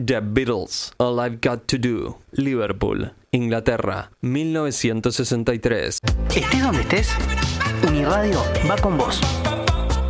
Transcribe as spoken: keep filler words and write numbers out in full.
The Beatles, All I've Got to Do, Liverpool, Inglaterra, mil novecientos sesenta y tres. Estés donde estés, Uniradio va con vos.